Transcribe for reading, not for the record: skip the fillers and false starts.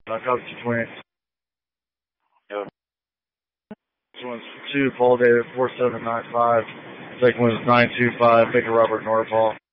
Copy 228. Yo. This one's 2, Paul David 4795. Second one is 925, Baker Robert North Hall.